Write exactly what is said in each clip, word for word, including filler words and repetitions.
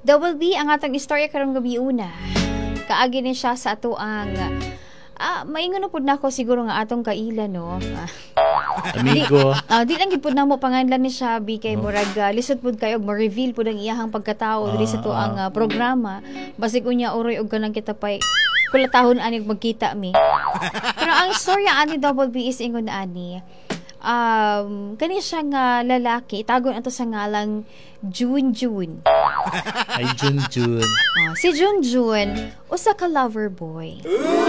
Double B, ang atong istorya karong gabi una. Kaagi ni siya sa ato ang ah, maingon na pud nako siguro nga atong kaila no. Ah, Amigo. ah, di lang gid pud namo panganlan ni Shabby kay murag uh, lisod pud kayo ma-reveal pud ang iyahang pagkatao diri sa to ang uh, programa. Basig unya uroy og kanang kita pay kulatahon ani magkita mi. Pero ang istorya ani Double B is ingon ani. Um, kani siya nga lalaki, itagon ato sa ngalang June June. Ay, Jun Jun. Oh, si June June, usa ka lover boy.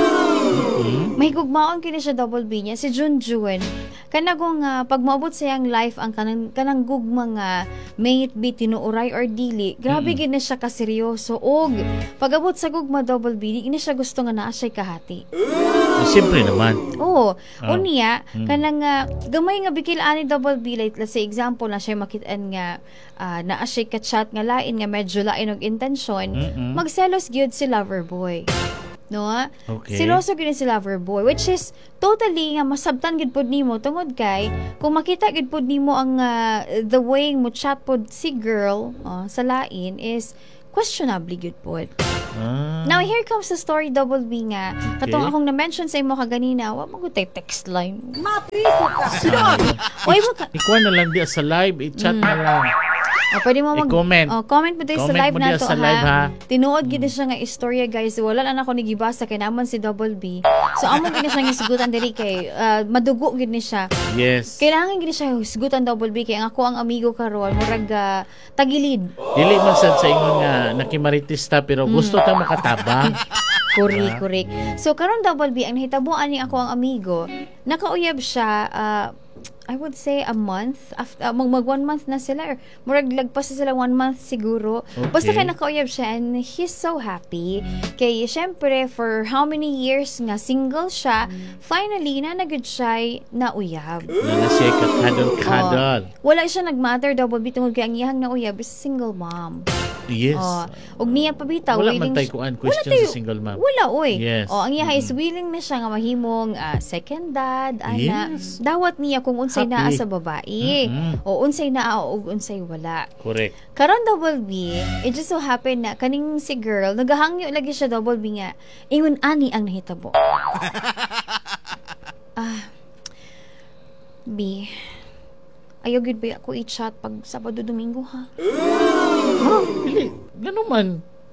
Mm-hmm. May gugmaon kini siya Double B niya. Si June June, kanagong uh, pag maabot sa iyang life ang kanang, kanang gugma nga may it be tinuuray or dili, grabe mm-hmm. gini siya kaseryoso. Og pag abot sa gugma Double B, di gini siya gusto nga naa siya'y kahati. Eh, siyempre naman. Oo. Oh, oh. Unya, mm. kanang uh, gamay nga bikil ani Double B, like, let's say example na siya makitaan nga uh, naa siya ka-chat nga lain nga medyo lain og intensyon, mm-mm. magselos gyud si lover boy. No? Okay. Siloso gyud si lover boy, which is totally nga masabtan gyud pud nimo tungod kay kung makita gyud pud nimo ang uh, the way mo chat pud si girl uh, sa lain is questionably good pod. Ah. Now, here comes the story Double B nga. Okay. Katong akong na-mention sa imo kaganina, wa mo ko text line. Mapriso ka! Oy, mo ka... Ikuha na lang di sa live, i-chat mm. na lang. Oh, pwede mo mag... I-comment. Oh, comment mo din sa live na to, sa live, ha? Tinuod gid siya nga istorya, guys. Wala na ako nigibasa kay naman si Double B. So, amo gid siya nga sigutan diri kay uh, madugo gid ni siya. Yes. Kailangan gid siya sigutan Double B kay ang ako ang amigo karon murag uh, tagilid. Dili man sad sa ingon nga nakimaritista pero gusto mm. ta makatabang. Correct, correct. So, karon Double B, ang nahitabuan ni ako ang amigo, nakauyab siya, uh, I would say a month, after, uh, mag, mag one month na sila, or murag lagpas na sila one month siguro. Okay. Basta kaya nakauyab siya, and he's so happy. Kaya, syempre, for how many years nga single siya, finally, nanagod siya nauyab. Na siya kadol-kadol. Oh, wala siya nag-matter, Double B, tungkol kaya ang iyahang nauyab is single mom. Yes. Oh, og niya pa bitaw wala man tay kuan question tayo, sa single mom. Wala oy. Yes. Oh, ang iya mm-hmm. is willing na siya nga mahimong uh, second dad ana. Yes. Dawat niya kung unsay naa sa babae mm-hmm. o unsay naa o unsay wala. Correct. Karon Double B, it just so happen na kaning si girl nagahangyo lagi siya Double B nga ingon ani ang nahitabo. Ah. B. Ayaw gud ba ako i-chat pag Sabado Domingo ha? Ha? Dili. Ganun man.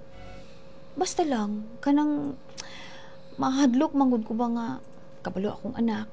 Basta lang, kanang mahadlok manggod ko ba nga kabalo akong anak.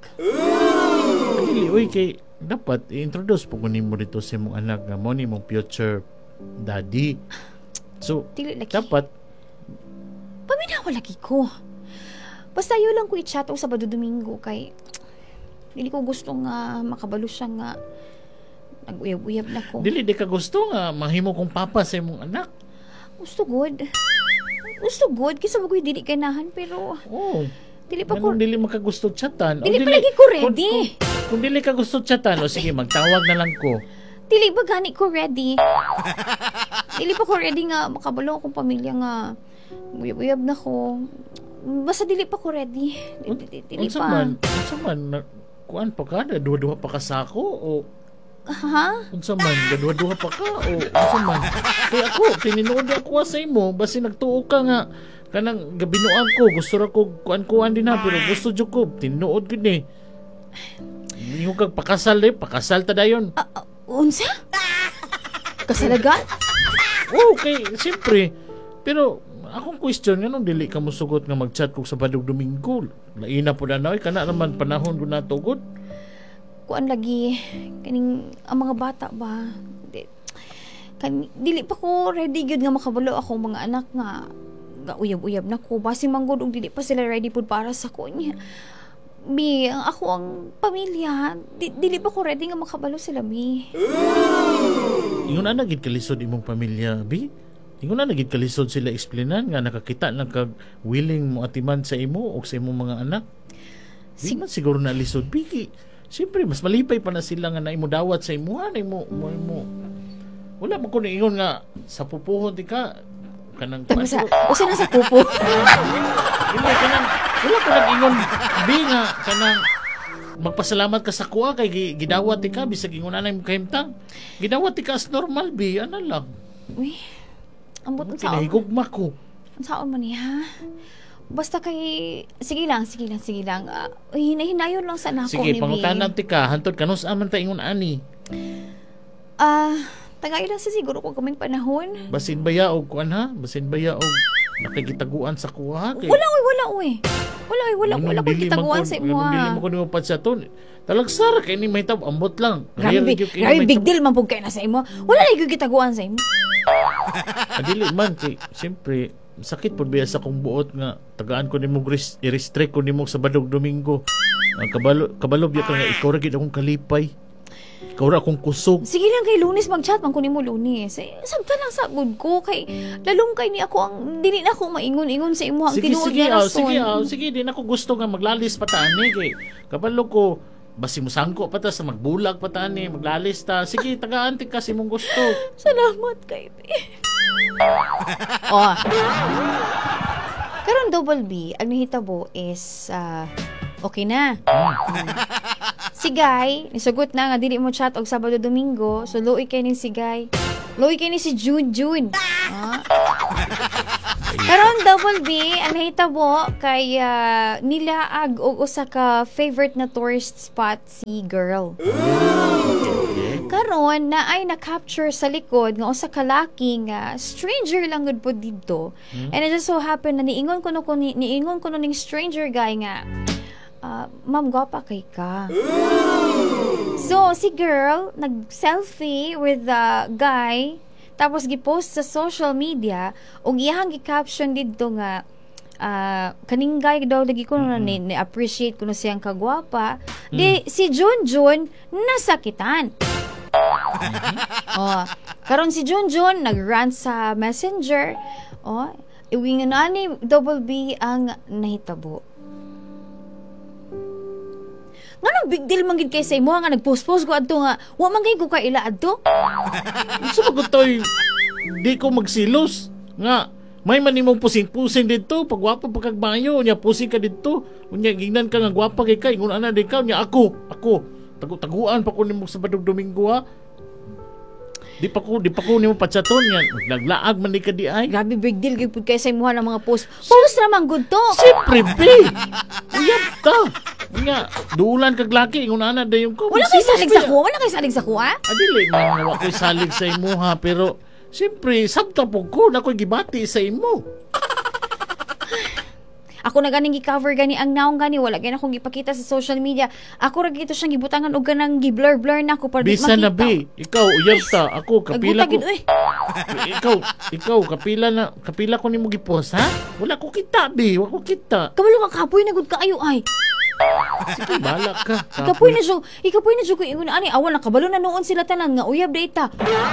Dili, uy, kay dapat i-introduce po kunin mo dito sa mong anak nga mo ni mong future daddy. So, Dili, laki. dapat paminawa lagi ko. Basta yun lang ko i-chat o Sabado Domingo kay dili ko gusto nga makabalo siya nga nag-uyab-uyab na ko. Dili, di ka gusto nga mahimo kong papa sa imong anak. Gusto good. Gusto good. Kisa bagoy dili kanahan pero... Oh. Dili pa ko... ko... Dili makagusto chatan. Dili, o, dili pa lagi ko ready. Kung, kung, kung dili ka gusto chatan, o sige, magtawag na lang ko. Dili ba gani ko ready? Dili pa ko ready nga makabalo akong pamilya nga uyab-uyab na ko. Basta dili pa ko ready. Dili, dili unsa pa. Man, unsa man, na, kuan pa ka? Duha-duha pa ka sa ako? O... Ha? Unsa man, gadwa-duha pa ka o unsa man. Kaya ako, tininuod ako sa imo, basi nagtuo ka nga kanang gabinuan ko, gusto ra ko kuan-kuan din ha, pero gusto jud ko tinuod gid ni. Ingon kag pakasal eh, pakasal ta dayon. Uh, uh, unsa? Kasalagan? Okay, siyempre. Pero akong question nganong dili ka mo sugot nga mag-chat kog Sabado Domingo. Laina po na noy kana naman panahon do na tugod. Kuan lagi kaning ang mga bata ba di, kan, dili pa ko ready gyud nga makabalo akong mga anak nga nga uyab-uyab na ko basi manggod og dili pa sila ready pud para sa kunya bi ang ako ang pamilya di, dili pa ko ready nga makabalo sila bi. Ingon ana gid kalisod imong pamilya bi. Ingon ana gid kalisod sila explainan nga nakakita lang kag willing mo atiman sa imo o sa imong mga anak. Di man siguro na lisod bi. Siyempre, mas malipay pa na sila nga na imo dawat sa imuha na imo, mo, mo. Wala mo ko ingon nga sa pupuhon di ka kanang Tama sa, o siya na sa pupo. Hindi, kanang, wala ko nag-ingon bi nga kanang magpasalamat ka sa kuha kay gidawat di ka bisag ingon anay mo kahimtang. Gidawat di ka as normal bi, ano lang. Uy, Ambot ang saon. Kinahigugma ko. Ang saon man niya. Basta kay... Sige lang, sige lang, sige lang. Uh, hinahinayon lang sa nako Sige, ni B. pangutanan ti ka. Hantod ka, nus aman ta ingon ani. Ah, tagay lang sa siguro kung kaming panahon. Basin baya og kuan ha? Basin baya og nakikitaguan sa kuha. Kay, Wala, uy, wala, uy. Wala, uy, wala, Anong wala ko dili kitaguan man ko- sa imo, anong Dili ha. mo ko ni mapat sa to. Talagsara kay ni mahitabo ambot lang. Grabe, Rare gyud kay grabe, mahitabo. big deal man po kayo na sa imo. Wala na yung kitaguan sa imo. Adili man kay siyempre sakit pud biya sa kong buot nga tagaan ko nimo res- i-restrict ko nimo sa Badog Domingo. Ang kabalo kabalo biya ka nga ikaw ra gid akong kalipay. Ikaw ra akong kusog. Sige lang kay Lunes mag-chat man kunin mo Lunes. Eh, sabta lang sa good ko kay lalong kay ni ako ang dili na ako maingon-ingon sa imo ang Sige tinuod sige nga aw, rason. sige aw, sige di na ko gusto nga maglalis pa taani kay kabalo ko basi mo sangko pa ta sa magbulag pa taani maglalis ta. Sige tagaan ti kasi mong gusto. Salamat kay B. Oh. Karon double B, ang nahitabo is ah, okay na. Si Guy, nisugot na nga dili mo chat og Sabado Domingo, so luoy kay ni si Guy. Luoy kay ni si June June. Ah. Karon double B, ang nahitabo kay ah, nilaag og usa ka favorite na tourist spot si girl. Karon na ay na-capture sa likod nga usa ka laki nga stranger lang gud po didto. Hmm? And it just so happen na niingon ko no ko ni, niingon ko no ning stranger guy nga ah, ma'am gwapa kay ka. So si girl nag-selfie with the guy tapos gi-post sa social media ug iyang gi-caption didto nga ah, kaning guy daw lagi ko na ni, ni-appreciate ko na siyang kagwapa. Di si Jun Jun nasakitan. Oh, karon si Jun Jun nag-rant sa Messenger. Oh, iwingan na ni double B ang nahitabo. Nganong big deal man gid kay sa imo nga nag-post-post ko adto nga wa man kay ko kaila adto. Gusto ko toy di ko magsilos nga may man imong pusing-pusing dito pag gwapa pa kag mayo nya pusing ka dito unya gingnan ka nga gwapa kay kay ngun ana di ka nya ako ako tagu-taguan pa ko nimo sa Badog Domingo ha. Di pa ko di pa ko nimo patsaton nya naglaag man di ka di ay. Grabe big deal gid pud kay sa imo ng mga post. Post ra man gud to. Siyempre be. Uyab ta. Nga duulan kag laki ngun ana dayon ko. Wala kay salig sa kuha, wala kay salig sa kuha. Adili man nga wa koy salig sa imo ha pero siyempre sabta po ko na ko'y gibati sa imo. Ako na ganing gi-cover gani ang naong gani wala gani akong gipakita sa social media. Ako ra gito siyang gibutangan og ganang gi-blur-blur na ako para di Bisa makita. na be, ikaw uyab ta, ako kapila Nagbuta ko. gid uy. ikaw, ikaw kapila na kapila ko nimo gipost ha? Wala ko kita be, wala ko kita. Kabalo ka kapoy na gud kaayo ay. Sige, bala ka. Ikapoy na jud, ikapoy na jud ko ingon ani awan na kabalo na noon sila tanan nga uyab data.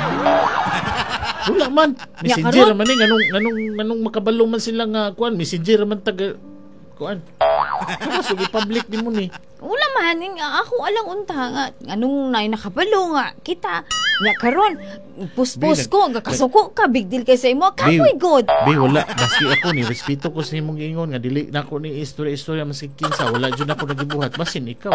Wala man. Ya, Messenger karon? man eh, nganong nganong nganong makabalo man sila nga kuan, messenger man taga kuan. Ano so public din mo ni. Wala man ning ako alang unta nga anong nay nakabalo nga kita. Nya karon post-post Bi, ko nga kasuko ka big deal kay sa imo. Kapoy god. Be, wala. Baski ako ni respeto ko sa imong ingon nga dili na ako ni istorya-istorya masikin sa wala jud ako nagibuhat basin ikaw.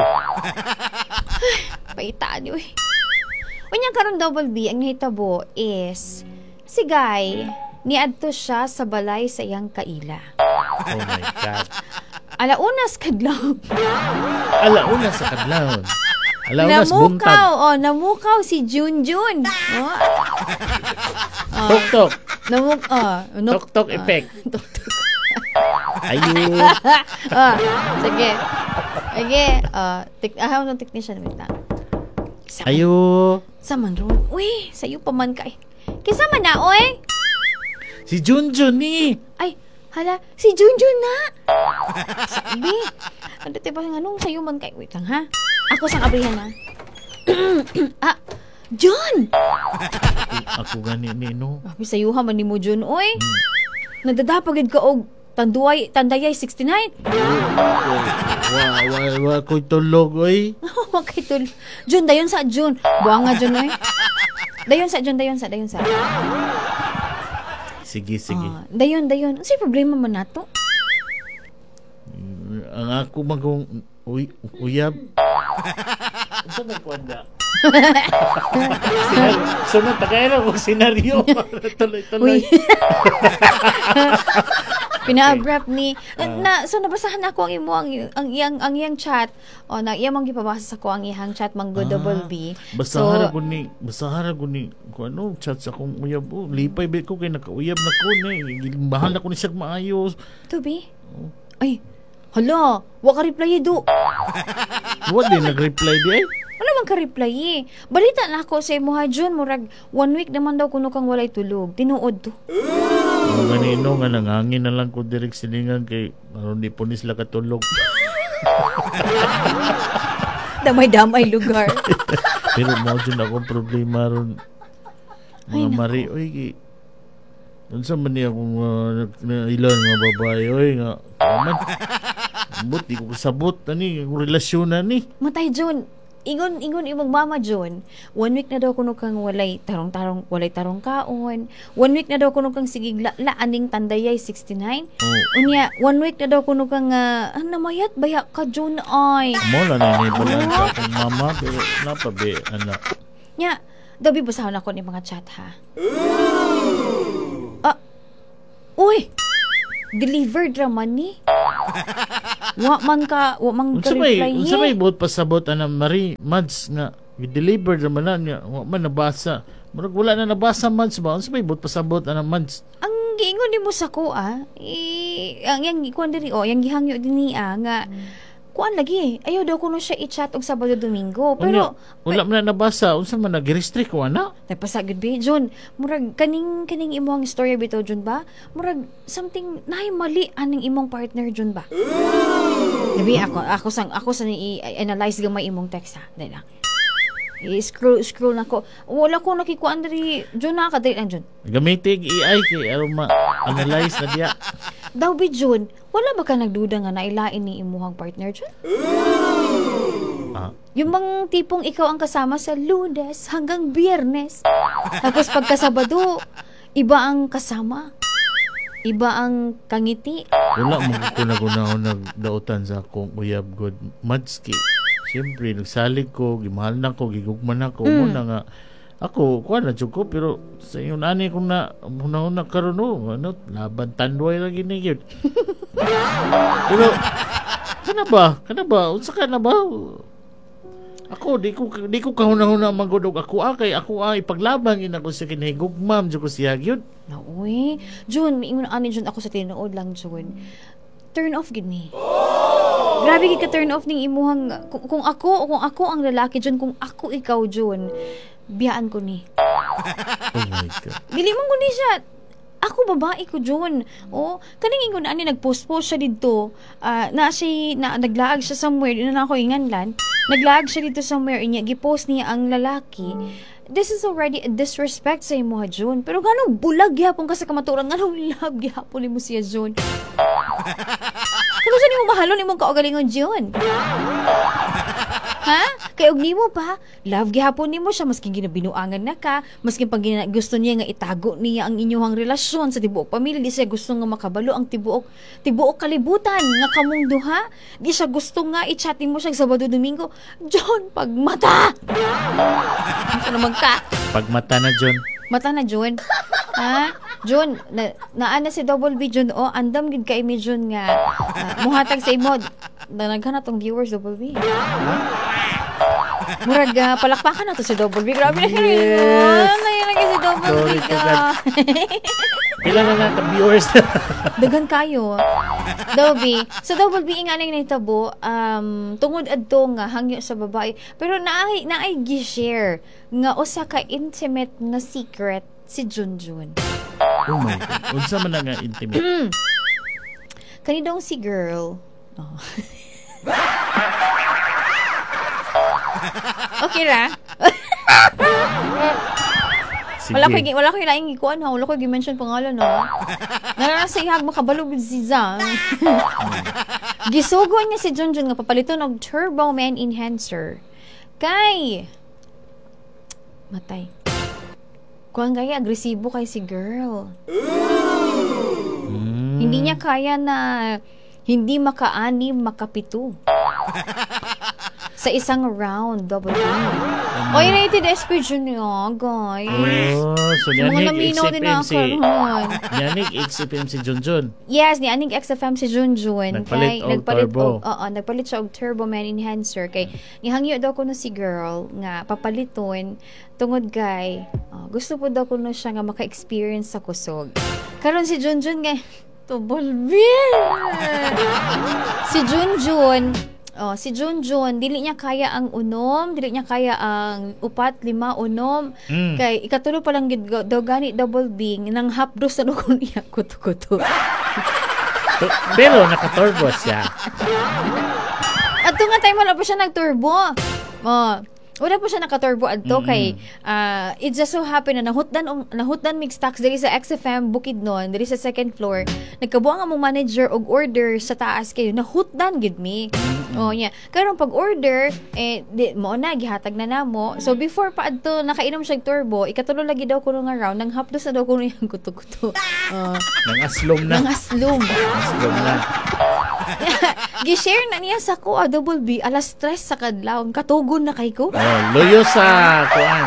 Paitaan yun. Unya karon double B ang nahitabo is si Guy niadto siya sa balay sa iyang kaila. Oh my god. Alaunas kadlaw. Alauna sa kadlawon. Alauna sa buntag. Namukaw, oh, namukaw si Junjun. Oh. Oh, Tok tok. namuk oh, no, Tok tok effect. tok tok. Ayun. Oh, sige. Sige, ah, tik ah, ng technician wait lang. Sa, Ayo. sa man ron. Uy, sayo pa man kay. Kisa man na, oy. Si Junjun ni. Ay, hala, si Junjun na. Sabi. Ano tayo ba nga nung sayo man kay. Wait lang ha. Ako sa kabrihan ha. Ah, John! Ako gani ni no. Abi sayo ha man ni mo John, oy. Nadadapagid ka og tanduay, tandayay sixty-nine. Wa wa wa ko tulog oy. Okay, tul. John, dayon sa John. Buang nga John, oy. Dayon sa John, dayon sa, dayon sa. Sige sige. Ah, dayon, dayon. Ano problema man nato? Ang ako magong uy uyab. Unsa may kwanda? Sunod, tagay lang kung senaryo. Tuloy-tuloy. Uy. Pina-abrupt ni na so nabasahan ako ang imo ang ang iyang ang iyang chat o na iya mang gipabasa sa ko ang iyang chat manggo double B. Basahara ko ni, basahara ko ni, kung ano, chat sa akong uyab. Oh, lipay ba ko kay nakauyab na ko ni. Bahal na ko ni siya maayos. To be? Ay, hala, wa ka reply do. Wa din nag-reply di ay. Wala man ka-reply eh. Balita na ako sa imo ha, Jun, murag one week naman daw kuno kang walay tulog. Tinuod to. Ang ganino nga nangangin na lang ko direct silingan kay aron di po ni sila katulog. Damay-damay lugar. Pero mo dyan akong problema ron. Ay, Mga naku. mari, oy, ki- unsa man niya akong uh, na ilan nga babae, oy, nga, kaman. But, di ko kasabot, ani, akong relasyon na ni. Matay, Jun. Ingon, ingon, imong mama, Jun. One week na daw kuno kang walay tarong-tarong, walay tarong kaon. One week na daw kuno kang sigig la, la aning tandayay, sixty-nine. Oh. Unya, one week na daw kuno kang, uh, ah, namayat, baya ka, Jun, ay. Mo lang na inibalaan sa akong mama, pero napabi, anak. Nya, dabi basahon ako ni mga chat, ha? Ah, uy! Delivered raman ni. Wa man ka, wa man ka Unsa may, reply unsa may eh. buot pasabot, ana, Marie, Mads, nga, i-deliver naman na niya, wa man nabasa. Murag wala na nabasa, Mads ba? Unsa may buot pasabot, ana, Mads? Ang giingon ni mo sa ko, ah, eh, ang yang ikuan diri, oh, yang gihangyo din niya, nga, kuan lagi, ayaw daw kuno siya i-chat og Sabado Domingo. Pero, Unya, wala man na nabasa, unsa man nag-restrict ko, ana? nagpasagod ba, John? Murag, kaning, kaning imong istorya bitaw, John ba? Murag, something, naay mali aning imong partner, John ba? Nabi, ako, ako sang, ako sang i-analyze gamay imong text, ha? Dahil lang. I-scroll, scroll na ko. Wala ko nakikuan diri, John, na, kadali lang, John. Gamitig A I kay aron ma-analyze na diya. Daw, bi, John, wala ba ka nagduda nga nailain ni imuhang partner, John? Ah, Yung bang tipong ikaw ang kasama sa Lunes hanggang Biyernes. Tapos pagka Sabado, iba ang kasama. Iba ang kangiti. wala mo ko na kunaon nagdautan sa akong uyab god Madski. Siyempre, nagsalig ko, gimahal na ko, gigugman ako, Mm. mo na nga. Ako, kuha na ko, pero sa inyo nani kung na, muna na karoon, no, ano, laban tanduay lang ginigit. Pero, kana ba? Kana ba? Unsa ka na ba? Ako, di ko, di ko kahuna-huna magudog. Ako, ah, kay ako, ah, ipaglaban, yun ako sa kinahigugmam, dyan ko siya, yun. Nauwi. June, ingon ani June ako sa tinuod lang, June. Turn off gid ni. Grabe gid ka turn off ning imuhang kung, kung ako kung ako ang lalaki June, kung ako ikaw June, biyaan ko ni. Oh my God. Dili mo ko ni siya. Ako babae ko June. Oh, kaning ingon ani nagpost-post siya didto. Ah, na siya na naglaag siya somewhere, ina na ako inganlan. Naglaag siya dito somewhere inya gipost niya ang lalaki. This is already a disrespect sa imo ha, June. Pero ganong bulag gyapon ka sa kamaturan, ganong love gyapon nimo siya, June. Kano sa nimo mahalon imong kaugalingon, June? Ha? Kay og nimo pa, love gyapon nimo siya maski ginabinuangan na ka, maski pag gina- gusto niya nga itago niya ang inyong relasyon sa tibuok pamilya, di siya gusto nga makabalo ang tibuok tibuok kalibutan nga kamong duha. Di siya gusto nga i-chat mo siya Sabado Domingo. John, pagmata. Ano naman ka? Pagmata na, John. Mata na, John. Ha? John, na, naan na si Double B, John. O, andam gid kay mi, John, nga uh, muhatag sa imo. Nanaghan na tong viewers, Double B. Murag, uh, palakpakan na to si Double B. Grabe na siya. Yes. Nayalagay si Double B Sorry, ka. Ilan na natin viewers? Dagan kayo. Double B. So, Double B, nga lang nahitabo, um, tungod adto nga, hangyo sa babae. Pero naay, naay gi-share nga usa ka intimate nga secret si Junjun. Oh my God. Unsa man na nga intimate? Kanidong si girl. Oh. Okay ra? Sige. Wala ko gi- wala ko laing gikuan ha, wala ko gi-mention pangalan ha. Narasa ihag makabalo gid si Zang. Gisugon niya si Junjun nga papaliton og Turbo Man enhancer. Kay matay. Kuan kaya agresibo kay si girl. Mm. Hindi niya kaya na hindi maka-anim, makapito. sa isang round, double B. O, United S P dyan niya, guys. Oh, so Yung mga yanig naminaw din na X F M si karon. yanig X F M si Junjun. Yes, ni Aning X F M si Junjun. Nagpalit og og- turbo. Oo, nagpalit siya og turbo man enhancer. Kay, nihangyo daw ko no si girl nga papaliton tungod kay oh, gusto po daw ko no siya nga maka-experience sa kusog. Karon si Junjun nga tubulbil. si Junjun Oh, si Junjun, dili niya kaya ang unom, dili niya kaya ang upat, lima, unom. Mm. Kay ikatulo pa lang gid daw gani double bing nang hapdos na ko niya kuto-kuto. To- Pero naka-turbo siya. At nga time wala pa siya nag-turbo. Oh, wala pa siya naka-turbo adto Mm. kay uh, it just so happen na nahutdan um, nahutdan mig stocks diri sa X F M Bukidnon, diri sa second floor. Nagkabuang ang mong manager og order sa taas kayo nahutdan gid mi. Oh, yeah. Karon pag order eh di mo na gihatag na namo. So before pa adto nakainom siya og turbo, ikatulo lagi daw kuno nga round nang hapdos na daw kuno yang kuto-kuto. Oh, Nang aslom na. nang aslum. Aslom na. Gi-share na niya sa ko, ah, double B, alas tres sa kadlaw. Katugon na kay ko. Oh, loyo sa kuan.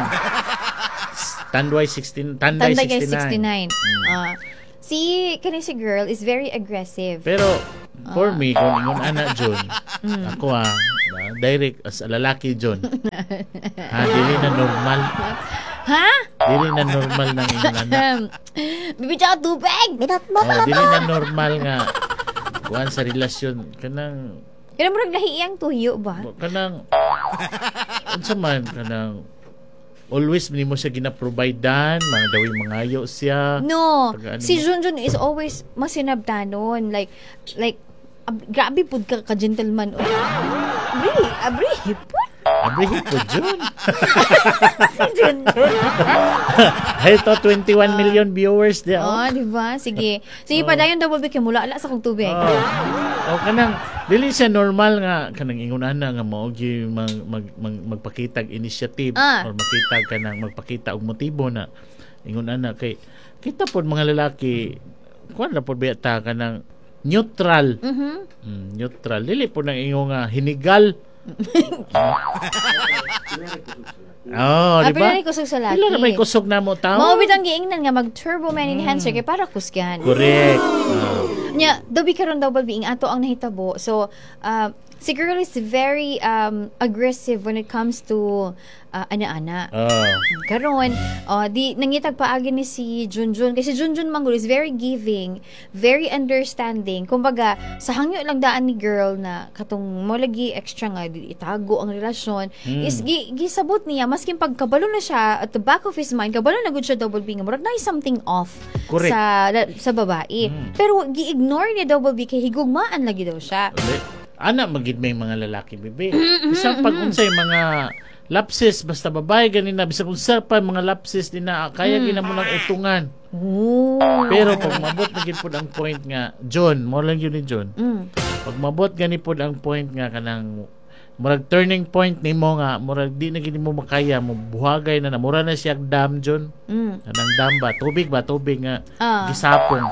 Tanduay sixteen, Tanday Tanday kay sixty-nine. sixty-nine. Ah, si, kani si girl is very aggressive. Pero for Ah. me, kung ingon ana John, Mm. ako ah, ba- direct as a lalaki John. ha, dili na normal. Ha? Dili na normal nang ingon ana. Bibidya ka tubig! Binat mo Oh, dili na normal nga kuan sa relasyon kanang Kaya mo naglahiyang tuyo ba? kanang unsa man kanang always nimo siya gina-providean, mga dawi mangayo siya. No. Pag ano Si mo- Junjun is always masinabdanon. Like, like, ab- grabe pud ka ka-gentleman. Oh. Abri, abri, hipon. Abrihin ko John. Si Junjun. Ito twenty-one million viewers dia. Oh, di ba? Sige. Sige pa dayon double B kay mula ala sa kong tubig. Oh. Oh, kanang dili siya normal nga kanang ingunan na nga mao gi mag, mag, mag, magpakita og initiative Ah. or makita kanang magpakita og motibo na ingunan na kay kita pod mga lalaki kuan na pod ba ta kanang neutral. Mhm. Mm, neutral dili po nang ingo nga hinigal. Oh, di Abi ba? na ni kusog sa laki. Pila na may kusog na mo tao? Mao bitang giingnan nga mag turbo man enhancer kay para kusgan. Correct. Ah. Nya, dobi karon double being ato ang nahitabo. So, uh, si girl is very um aggressive when it comes to uh, ana-ana. Oh. Karon, uh, di nangitag paagi ni si Junjun kasi Junjun Manggol is very giving, very understanding. Kumbaga, sa hangyo lang daan ni girl na katong mo lagi extra nga di itago ang relasyon Mm. is gi, gisabot niya maskin pagkabalo na siya at the back of his mind kabalo na gud siya double B nga murag na something off Correct. sa sa babae. Mm. Pero gi-ignore niya double B kay higugmaan lagi daw siya. Uli. Ana magid may mga lalaki bebe. Isang pag unsay mga lapses basta babae ganina bisag unsa pa mga lapses din na kaya Mm. gina mo lang utungan. Oh. Pero pag mabot na gid pud ang point nga John, mo lang yun ni John. Mm. Pag mabot gani pud ang point nga kanang murag turning point nimo nga murag di na gid mo makaya mo buhagay na na mura na siya dam John. Mm. Kanang dam ba tubig ba tubig nga Ah. gisapon.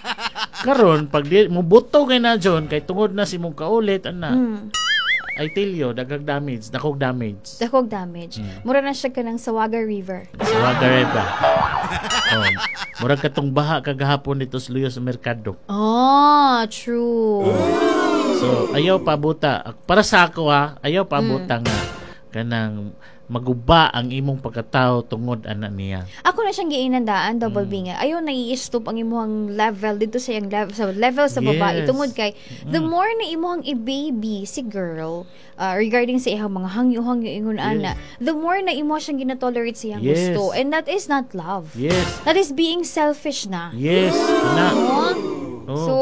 Karon pag di mo buto kay na John kay tungod na si mong kaulit ana. Mm. I tell you, dagag damage, dakog damage. Dakog damage. Mm. Mura na siya kanang Sawaga River. Sa Wagaray ba? Oh, murag katong baha kagahapon dito sa Luyo sa merkado. Oh, true. So, ayaw pabuta. Para sa ako ha, ayaw pabuta nga kanang maguba ang imong pagkatao tungod ana niya. Ako na siyang giinandaan, double Mm. B nga. Ayaw na i-stop ang imuhang level dito sa yung level, sa level sa babae. Yes. Tungod kay, the Mm. more na imuhang i-baby si girl, uh, regarding sa ihang mga hangyo-hangyo ingon ana, the more na imo siyang ginatolerate sa iyang Yes. gusto. And that is not love. Yes. That is being selfish na. Yes. Na. Oh? Oh. So,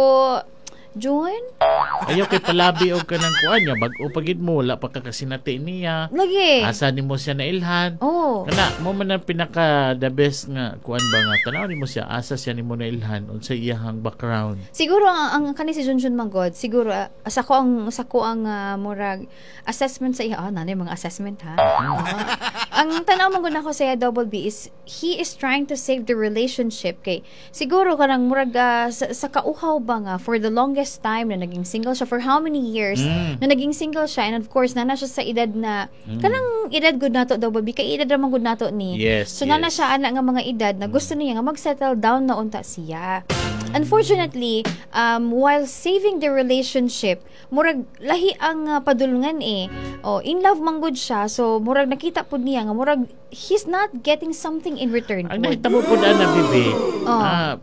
John, Ayaw kay palabi og kanang kuan niya bag-o pagid mo wala pa kakasinati niya. lagi. Asa nimo siya na ilhan. Oh. Kana mo man ang pinaka the best nga kuan ba nga tanaw nimo siya asa siya nimo na ilhan unsa iyahang background. Siguro ang, ang kani si Junjun Manggod, siguro uh, sa ko ang sa ko ang uh, murag assessment sa iya. Ah, nanay mga assessment ha. Ah. ang tanaw man gud nako sa Double B is he is trying to save the relationship kay siguro kanang murag ah, sa, sa kauhaw ba nga for the longest time na naging single siya for how many years Mm. na naging single siya and of course nana siya sa edad na kanang edad gud nato Double B kay edad ra man gud nato ni. Yes, So nana yes. siya ana nga mga edad na gusto niya nga mag-settle down na unta siya. Unfortunately, um, while saving the relationship, murag lahi ang uh, padulungan eh. Oh, in love man gud siya. So murag nakita pud niya nga murag he's not getting something in return. Ang pud. nahitabo po na na, Bibi, Oh. ah,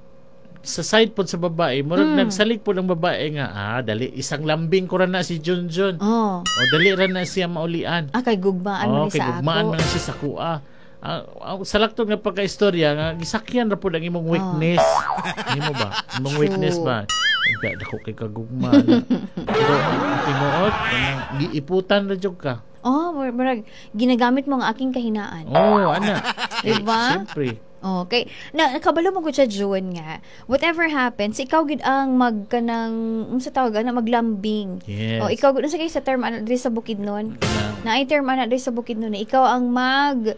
sa side po sa babae, murag Mm. nagsalig po ng babae nga, ah, dali, isang lambing ko ra na si Junjun. Oh. O, dali ra na siya maulian. Ah, kay gugmaan Oh, man ni kay sa gugmaan ako. man na siya sa kuha. Ah, ah, sa lakto nga pagka-istorya nga gisakyan ra po ang imong weakness. Imo ba? Imong True. weakness ba? Da dako kay kagugma na. Pero ang tinuod, kanang giiputan ra jud ka. Oh, mur- murag ginagamit mo ang aking kahinaan. Oh, ana. Diba? Siyempre. Okay. Na kabalo mo gud siya June nga. Whatever happens, ikaw gid ang magkanang um, sa tawag na maglambing. Yes. Oh, ikaw gud sa kay sa term ana diri sa Bukidnon. Kanang- Na ay term ana diri sa Bukidnon na ikaw ang mag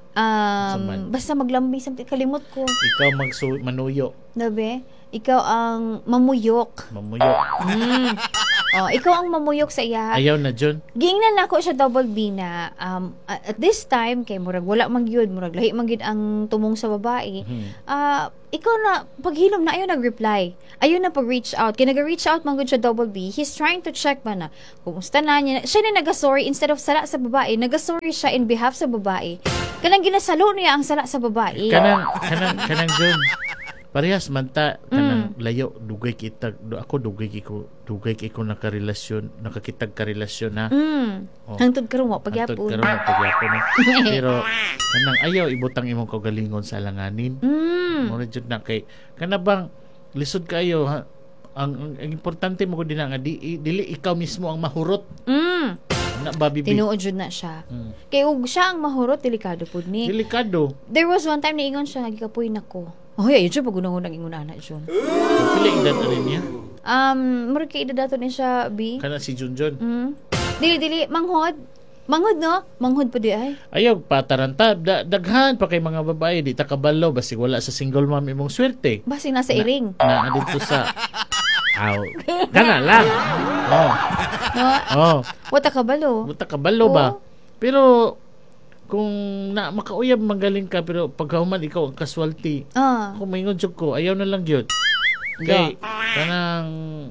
um Saman. basta maglambing something kalimot ko. Ikaw magsu manuyo, Dabe, ikaw ang mamuyok. mamuyo. Mm. Oh, ikaw ang mamuyok sa iya. Ayaw na Jun. Gingnan nako siya Double B na um, at this time kay murag wala man gyud murag lahi man gyud ang tumong sa babae. Mhm. Ah, ikaw na paghilom na ayaw nag-reply. Ayaw na pag-reach out. Kaya nag-reach out man gud siya Double B. He's trying to check man na kumusta na niya. Siya na nag-sorry instead of sala sa babae. Nag-sorry siya in behalf sa babae. Kanang ginasalo niya ang sala sa babae. Kanang kanang kanang Jun. Parehas man ta kanang layo dugay kita du- ako dugay ko dugay ko nakarelasyon nakakitag karelasyon na. Mm. Oh. Hangtod karon wa Antod pagyapon. karon pagyapon na. Pero kanang ayaw ibutang imong kaugalingon sa alanganin. Mm. Mo jud na kay kana bang lisod kayo ha? Ang, ang, ang importante mo ko din nga di, i- dili ikaw mismo ang mahurot Mm. na ba bibi. Tinuod jud na siya. Hmm. Kay ug siya ang mahurot delikado pud ni. Delikado. There was one time na ingon siya nagikapoy nako. Oh, yeah, yun siya pag unang-unang ingon ana Jun. So, pila edad na rin niya? Um, murag kay dato ni siya B. Kana si Junjun. Mm. Dili dili manghod. Manghod no? Manghod pa di ay. Ayaw pataranta da, daghan pa kay mga babae di ta kabalo basi wala sa single mom imong swerte. Basi nasa iring. Na dito sa aw. Kana lang. Oh. No? Oh. Wata kabalo. Buta kabalo ba? Oo. Pero kung na makauyab magaling ka pero pagkahuman ikaw ang casualty. Ah. Ako maingon jud ko, ayaw na lang gyud. Kay kanang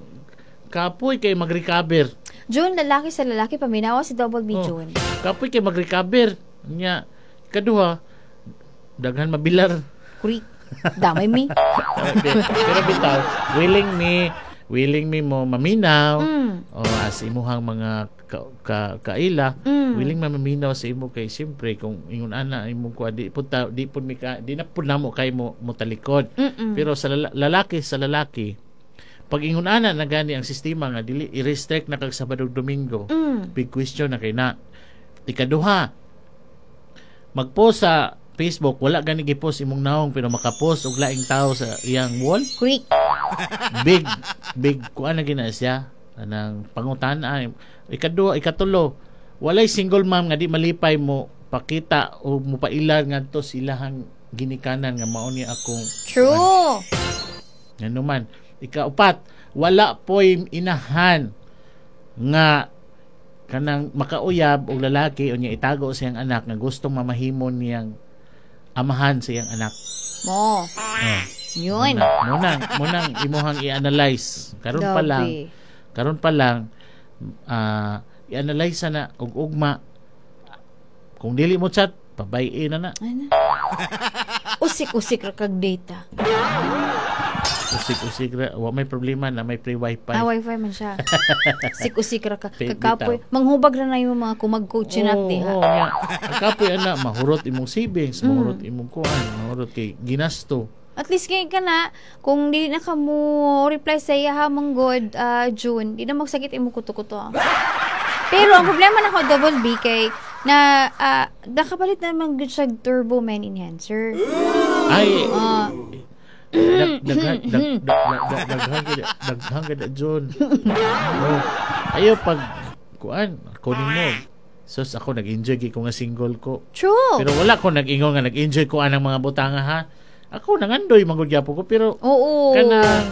kapoy kay mag-recover. June, lalaki sa lalaki paminawa si Double B Oh. June. Kapoy kay mag-recover. Nya kaduha daghan mabilar. Kurik. Damay mi. Pero bitaw, willing me, willing me mo maminaw. Mm. O as imuhang mga ka, ka, kaila, Mm. willing man maminaw sa imo kay siyempre kung ingon ana imo ko di punta di pud mi ka di na pud namo kay mo mo talikod. Mm-mm. Pero sa lala- lalaki sa lalaki pag ingon ana na gani ang sistema nga dili i-restrict na kag Sabado ug Domingo. Mm. Big question na kay na. Ikaduha, magpost sa Facebook, wala gani gi-post imong naong pero makapost og laing tao sa iyang wall. Kurik. Big big kuan na gina siya anang pangutana. Ikaduha, ikatulo, walay single mom nga di malipay mo pakita o mo pailan ngadto silahang ginikanan nga mao ni akong True. ngano man. Ikaupat, wala po'y inahan nga kanang makauyab og lalaki o niya itago siyang anak nga gustong mamahimon niyang amahan sa iyang anak. Mo. Oh. Yun. Munang munang imuhang i-analyze. Karon pa lang, Grabe. karon pa lang ah, i-analyze na og ugma. Kung dili mo chat, pabay-in na na. Ano? Usik-usik ra kag data. Usik-usik ra, wa may problema na may free wifi. Ah, wifi man siya. Usik-usik ra ka. Pi- Kakapoy. bitaw. Manghubag ra na yung mga kumag-coach yun Oo, natin. oo, nya. Ang kapoy ana mahurot imong savings, Mm. mahurot imong kuan, mahurot kay ginasto. At least kay ka na, kung di na ka mo reply sa iya ha, mong God, ah, June, di na magsakit imo kuto-kuto. Pero ang problema na ko Double B kay na ah, nakapalit naman good siya turbo man enhancer. Ay, Ah, dag daghan dag dag- dag- dag- daghan gid daghan gid John. Oh. Ayo pag kuan kunin mo sus ako nag-enjoy gi ko nga single ko. True. Pero wala ko nag-ingon nga nag-enjoy ko anang mga butanga ha. Ako nangandoy manggod gyapon ko pero Oo. kanang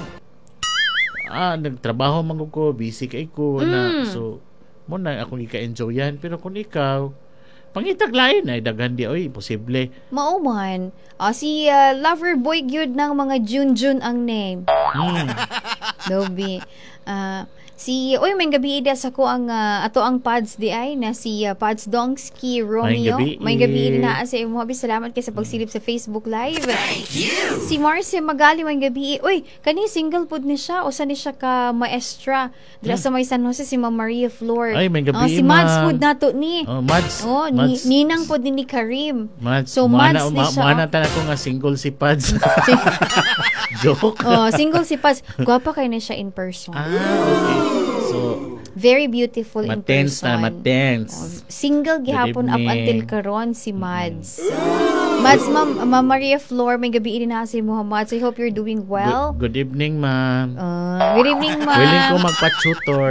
ah nagtrabaho manggod ko, busy kay ko na Mm. so mo na ako gika-enjoyan pero kung ikaw pangitag lain ay daghan di oy posible. Mauman. Ah, si ah, Loverboy gyud ng mga Junjun ang name. Hmm. Dobi. Ah, si oy may gabi ida sa ko ang ah, ato ang Pads di ay na si ah, Pads Dongski Romeo. gabi. May gabi na sa imo. Habi salamat kay sa pagsilip sa Facebook Live. Si Marcia Magali may gabi. Oy, kani single pud ni siya o sa ni siya ka maestra dira sa may San Jose si Ma'am Maria Flor. Ay, may gabi, Ah, si Mads ma'am. pud nato ni. Oh, Mads. Oh, ni, Mads. ninang pud ni Karim. Mads. So, Muana- Mads ni ma- siya, muana oh. tan ako nga single si Pads. Joke. Oh, single si Pads. Gwapa kay na siya in person. Ah, okay. So, Very beautiful in matense person. na, matense. Oh, single gihapon up evening. until karon si Mads. Mads, Ma'am Ma Maria Flor, may gabi ini na si Muhammad. So I hope you're doing well. Good, good evening, ma'am. Uh, good evening, Ma'am. Willing ko magpa-tutor.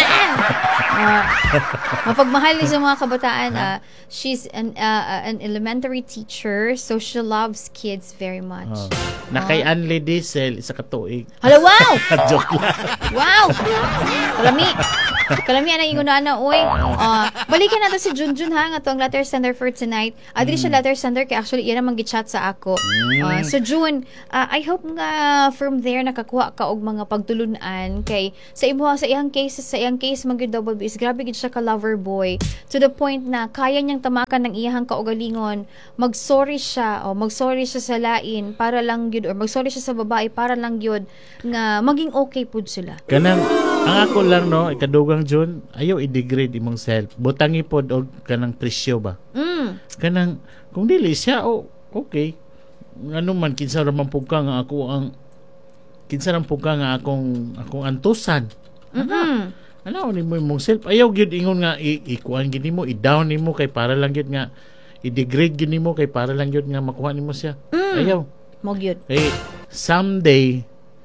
uh, mapagmahal ni sa mga kabataan. Uh, she's an uh, an elementary teacher, so she loves kids very much. Oh. Na kay Anli Diesel, isa ka tuig. Hala, wow! Joke lang. Wow! Kalami. Kalami ana ingon na ana oy. Uh, balikan nato si Junjun ha nga to ang letter sender for tonight. Adri siya letter sender kay actually iya man gi-chat sa ako. Uh, so June, uh, I hope nga from there nakakuha ka og mga pagtulunan kay sa imo sa iyang case sa iyang case man gyud double B is grabe gid siya ka lover boy to the point na kaya niyang tamakan ng iyang kaugalingon. Mag-sorry siya o mag-sorry siya sa lain para lang gyud or mag-sorry siya sa babae para lang gyud nga maging okay pud sila. Kanang, ang ako lang, no, ikadugang June, ayaw i-degrade imong self. Butangi pod og kanang presyo ba? Mm. Kanang, kung dili siya, oh, okay. Ano man, kinsa raman po ka nga ako ang, kinsa raman po ka nga akong, akong antusan. Mhm. Ano, ni mo imong self. Ayaw gyud ingon nga, i- ikuan gini mo, i-down nimo kay para lang gyud nga, i-degrade gini mo kay para lang gyud nga makuha nimo siya. Mm. Ayaw. Mo gyud. Eh, someday,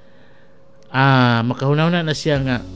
ah, makahunaw na na siya nga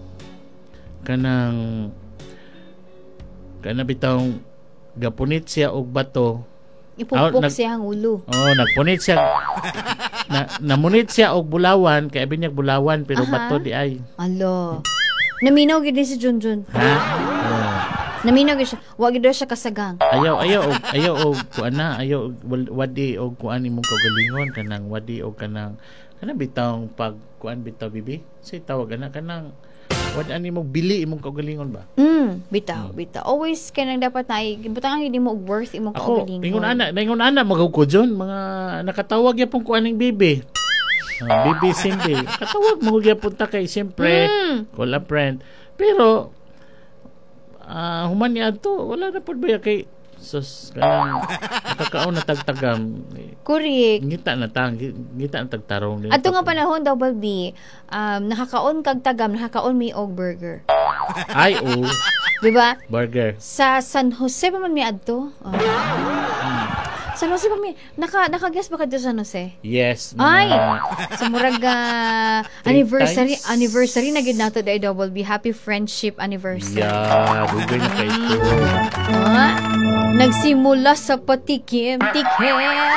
kanang kana bitawng gapunit siya og bato. Ipupok Ah, nag- siya ang ulo. Oh, nagpunit siya. na namunit siya og bulawan kay abi niya bulawan pero Aha. bato di ay. Alo. Naminaw gid ni si Junjun. Ha? Oh. Naminaw gid siya. Wa gid daw siya kasagang. Ayaw ayaw og ayaw og kuan na ayaw og wal- wadi og kuan imong kaugalingon kanang wadi og kanang kanang bitawng pag kuan bitaw bibi. Say tawag ana kanang wadi ani mo bili imong kaugalingon ba? Mm, bitaw, bitaw. Always kanang dapat na butangan hindi mo og worth imong Ako, kaugalingon. ingon ana, ingon ana magugko John, mga nakatawag yapon ko aning bibi. Uh, bibi Cindy. Katawag mo gyapon ta kay siyempre, Mm. wala friend. Pero ah human niya to, wala na pud ba kay sus kanang nakakaon na tagtagam. Correct. Ngita na tang, ngita na tagtarong din. Ato nga panahon double B, um, nakakaon kag tagam, nakakaon mi og burger. Ay oh, Di ba? burger. Sa San Jose pa man mi adto. Oh. San Jose pa mi. Naka naka-guess ba ka dito sa San Jose? Yes. mga- Ay! Sa murag ah, Three anniversary, times. anniversary na gid nato day double B. Happy friendship anniversary. Yeah, dugay na kay ito. Ah, nagsimula sa patikim, tikim.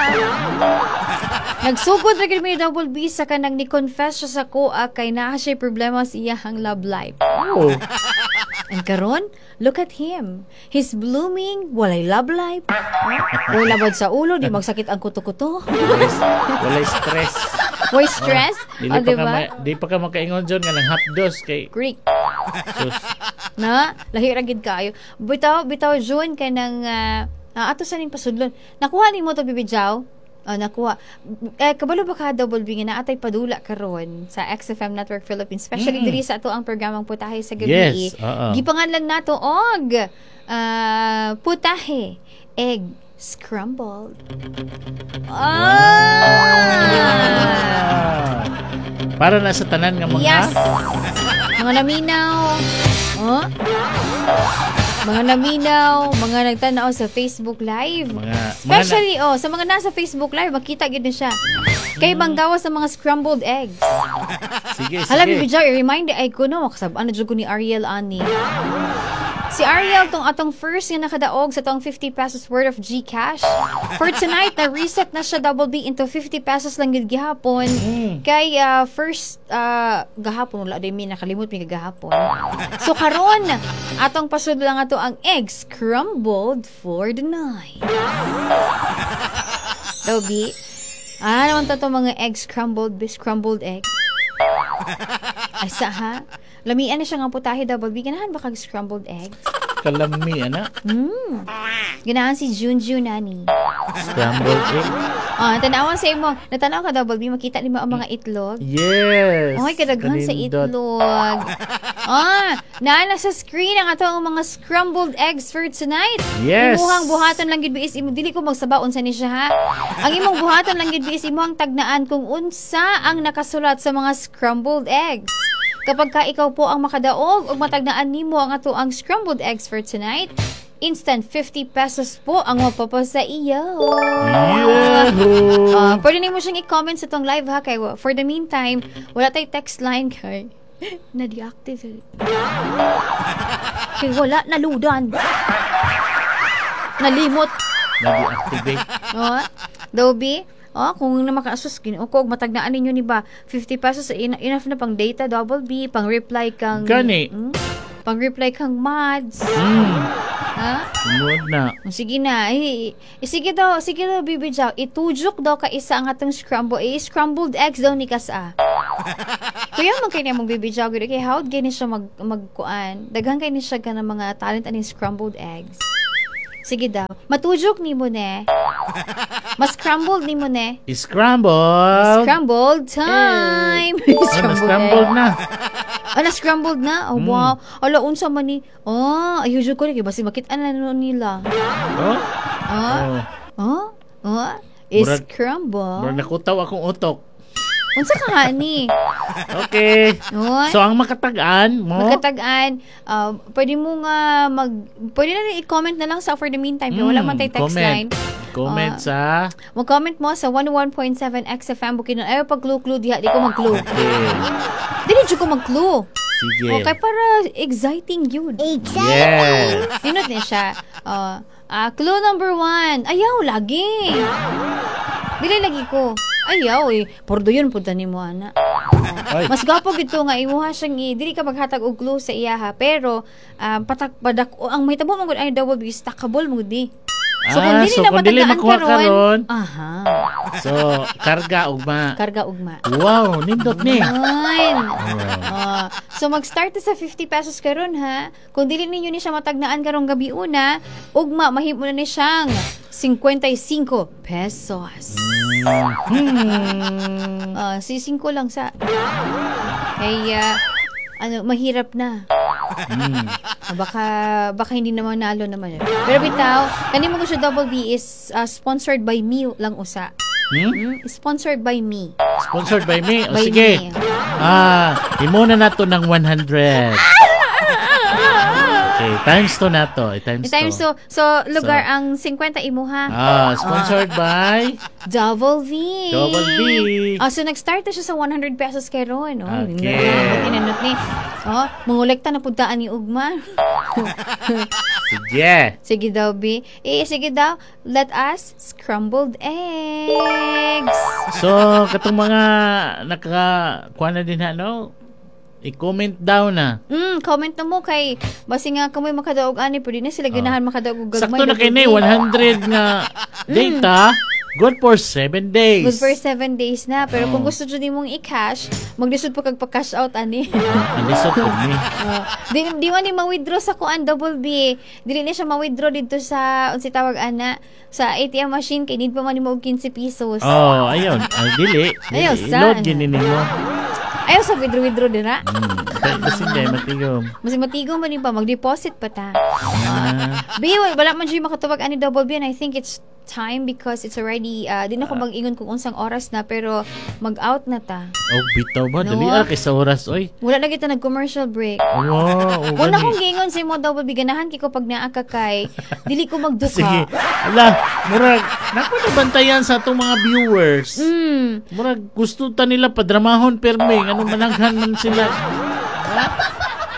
Nagsugod ra gid mi double B sa kanang ni confess siya sa kuha kay naa siya problema sa iyang love life. Oh. And karon, look at him. He's blooming, walay love life. Walay labad sa ulo, di magsakit ang kuto-kuto. Walay, walay stress. Way stress. Dili O, pa di ka ba? ma- di pa ka makaingon John nga nang hapdos kay Greek. sus. Na, lahi ra gid kayo. Bitaw, bitaw June kay nang uh, ato sa ning pasudlon. Nakuha nimo to bibijaw? Oh, nakuha. Eh, kabalo ba ka double B nga naatay padula karon sa X F M Network Philippines, especially Mm. diri sa ato ang programang Putahe sa Gabi. Yes, oo. Gipanganlan nato og ah, Putahe Egg Scrambled. Ah! Para na sa tanan nga mga Yes! Mga naminaw. Oh? Mga naminaw, mga nagtanaw sa Facebook Live. mga Especially, oh, sa mga nasa Facebook Live, makita gid na siya. Kay banggawa sa mga scrambled eggs. sige, sige. Hala, Bibi Jar, i-remind ay ko no, makasab ano jud ko ni Ariel ani. Si Ariel, tong atong first nga nakadaog sa tong fifty pesos worth of GCash. For tonight, na-reset na siya double B into fifty pesos lang yun gihapon. Mm. Kay uh, first uh, gahapon, wala din mi nakalimot mi gahapon. So karon, atong pasud lang ato ang eggs crumbled for the night. Dobby, ah, naman to to mga eggs crumbled, bis crumbled egg. Asa ha? Lamian na siya nga putahe double B. Ganahan ba kag scrambled eggs? Kalami, ana. Hmm. Ganahan si Junjun nani. Scrambled egg. Ah, tanawan sa imo. Natanaw ka double B, makita nimo ang mga itlog. Yes. Ay, kadaghan sa Kanindot. itlog. Ah, naa na sa screen ang ato ang mga scrambled eggs for tonight. Yes. Imuhang buhaton lang gid biis imo, dili ko magsabaon sa ni siya ha. Ang imong buhaton lang gid biis imo ang tagnaan kung unsa ang nakasulat sa mga scrambled eggs. Kapag ka ikaw po ang makadaog o matagnaan nimo ang ato ang scrambled eggs for tonight, instant fifty pesos po ang mapapa sa iyo. Yahoo! Uh, pwede nimo siyang i-comment sa tong live ha kay for the meantime, wala tay text line kay na-deactivate. Kay wala naludan. Nalimot. Na-deactivate. Oh, Dobby, oh, kung na makaasus gin o kog matagnaan ninyo ni ba fifty pesos en- enough na pang data double B, pang reply kang Gani. Hmm? Pang reply kang mods. Hmm. Ha? Sunod na. Sige na. Eh, eh, sige daw, sige daw, Bibi Jaw. Itujuk daw ka isa ang atong scramble. Eh, scrambled eggs daw ni Kasa. Kuya, man kayo niya mong Bibi Jaw. Kaya how'd gani siya mag, magkuan? Daghan kayo ni siya ka ng mga talent aning scrambled eggs. Sige daw. Matujuk ni mo ne. Mas scrambled ni mo ne. Scrambled. Scrambled time. Ah, na-scrambled na. Ah, na-scrambled na? Oh, wow. Ala, unsa man ni. Oh, ayun ko rin. Basi makita na nun nila. Oh? Ah? Oh. Oh? Oh? Is Murag- crumble. Murag nakutaw akong utok. Unsa ka nga ni? Okay. Oh? So, ang makatagaan mo, Magkatagaan, uh, pwede mo nga mag, pwede na rin i-comment na lang sa for the meantime. Kaya wala Mm, man tayo text comment. line. comment Ah. sa... Mag-comment mo sa one oh one point seven X F M Bukidnon. Ayaw pag clue-clue diha. Di ko mag-clue. Okay. Di rin ko mag-clue. Sige. Okay, para exciting yun. Yes. Sinot niya siya. Uh, uh, clue number one. Ayaw, lagi. Dili lagi ko. Ayaw eh. Pordo yun, punta ni mo, ana. Ay. Mas gapo gito nga imuha siyang i dili ka maghatag og clue sa iya ha, pero um, patak padak o ang mahitabo mo gud ay double B stackable mo di. So kung Ah, dili so na kung dili matagdaan makuha karon, karon. aha, So, karga ugma. karga ugma. Wow, nindot ni. Nine. Oh. Ah, so mag-start ta sa fifty pesos karon ha. Kung dili ninyo ni siya matagnaan karong gabi una, ugma mahimo na ni siyang fifty-five pesos. Hmm. Ah, si singko lang sa kaya ano mahirap na. Hmm. Ah, baka baka hindi naman nalo naman. eh. Pero bitaw, kani mo ko siya double B is ah, sponsored by me lang usa. Hmm? Hmm? Sponsored by me. Sponsored by me. O By sige. me. Ah, imuna na to ng one hundred. Okay, times to na to. Eh, Times, In times to. so, so lugar So, ang fifty imo ha. Ah, sponsored by Double V. Double V. Ah, so nag-start na siya sa one hundred pesos kay Ron. Oh, Okay. Tinanot ni. Oh, mangolekta na puntaan ni Ugma. Sige. Sige daw, B. Eh, sige daw. Let us scrambled eggs. So, katong mga naka-kuha na din ha, no? I-comment down na. Mm, comment na mo kay basi nga kamoy makadaog ani pwede na sila ganahan makadaog og gagmay. Sakto na kini one hundred nga data. Good for seven days. Good for seven days na. Pero kung Oh. gusto dyan mong i-cash, maglisod pa kag pa-cash out ani. Ang lisod ko ni. Uh, di, di man ni ma-withdraw sa kuan double B. Dili na siya ma-withdraw dito sa unsi tawag ana sa A T M machine kay need pa man nimo og fifteen pesos. Oh, ayun. Ay, dili. Ayaw, Dili. saan? I-load gini nimo. Ayaw sa withdraw withdraw dira. Hmm. Kasi hindi, matigom. Mas matigong man ni ba mag-deposit pa ta. Ah, B, wala man siya makatawag ani double B and I think it's time because it's already uh, di na ko mag-ingon kung unsang oras na pero mag-out na ta. oh, bitaw ba? No. Dali ah, kay sa oras, oy. Wala na kita nag-commercial break. Wow, oh, Una gani. kong giingon sa mo double B ganahan kiko pag naa ka kay dili ko magduka. Sige. Ala, murag, naku nabantayan sa atong mga viewers. Mm. Murag, gusto ta nila padramahon perming. Anong mananghan man sila.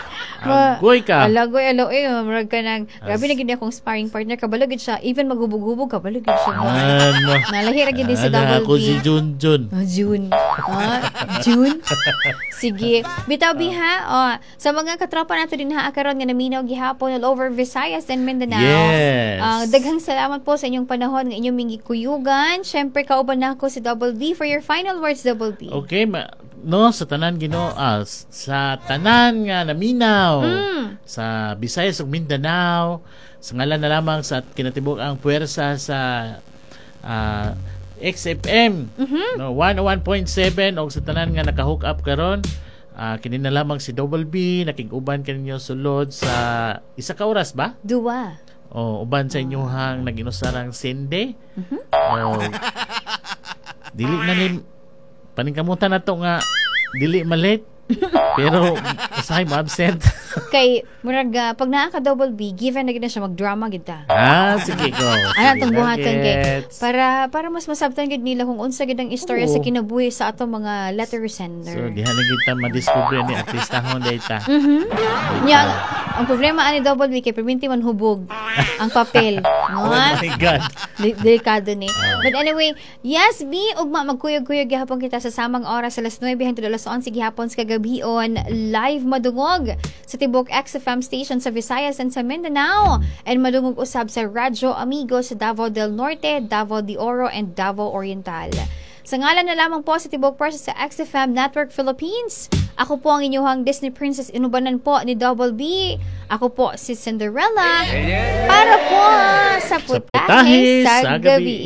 Agoy ka. Alagoy, aloy. Marag ka nang, grabe na gini akong sparring partner. Kabalo gid siya. Even maghubog-hubog, kabalo gid siya. Ano? Nalahi ra gid din si Ana, Double ako B. si Junjun. Oh, June. Ah, June? Sige. Bitaw bi ha. Oh, sa mga katropa nato din ha, karon nga naminaw gihapon all over Visayas and Mindanao. Yes. Ah, daghang salamat po sa inyong panahon nga inyong mingi kuyugan. Syempre kauban nako si Double B for your final words, Double B. Okay, ma- no, sa tanan Ginoo, ah, sa tanan nga naminaw, Mm. sa Visayas ug Mindanao, sa ngalan na lamang sa kinatibuk ang puwersa sa ah, X F M, Mhm. no, one oh one point seven og sa tanan nga naka-hook up karon. Ah, kini na lamang si Double B nakig-uban kaninyo sulod sa isa ka oras ba? Duwa. O uban sa inyohang naginusarang sende. Mhm. O dili na ni paningkamutan nato nga dili malit pero usahay mo absent. Kay murag ah, pag naa ka Double B, given na gid na siya magdrama gid ta. Ah, sige ko. Ano itong buhaton kay Gets. para para mas masabtan gid nila kung unsa gid ang istorya Oo. sa kinabuhi sa atong mga letter sender. So diha na kita madiscover ni artistahon data. Mhm. Nya ang problema ani Double B kay perminti man hubog ang papel. Oh No? my God. Di- delikado ni. But anyway, yes, B, ugma magkuyog-kuyog gihapon kita sa samang oras alas nuwebe hangtod alas onse gihapon sa kagabion, live madungog sa tibok X F M station sa Visayas and sa Mindanao, and madungog usab sa Radyo Amigo sa Davao del Norte, Davao de Oro, and Davao Oriental. Sa ngalan na lamang po sa tibok person sa X F M Network Philippines, ako po ang inyong Disney Princess inubanan po ni Double B. Ako po si Cinderella para po sa Sa putahe sa, gabi.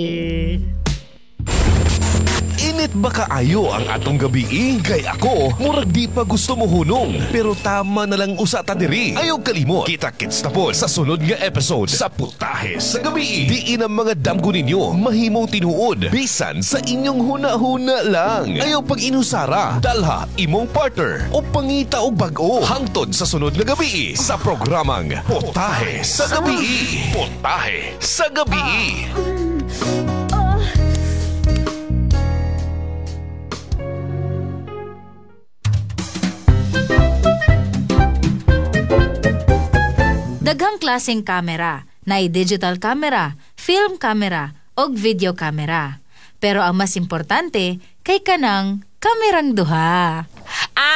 Init ba kaayo ang atong gabi? Kay ako, murag di pa gusto mo hunong. Pero tama na lang usa ta diri. Ayaw kalimot. Kita-kits na po sa sunod nga episode sa Putahe sa Gabi. Diin ang mga damgo ninyo mahimong tinuod. Bisan sa inyong huna-huna lang. Ayaw pag inusara, dalha imong partner o pangita o bag-o. Hangtod sa sunod nga gabi sa programang Putahe sa Gabi. Putahe sa Gabi. Daghang klaseng kamera, naay digital camera, film camera, og video camera. Pero ang mas importante, kay kanang kamerang duha.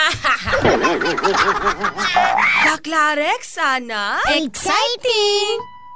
Kaklarek, sana? Exciting!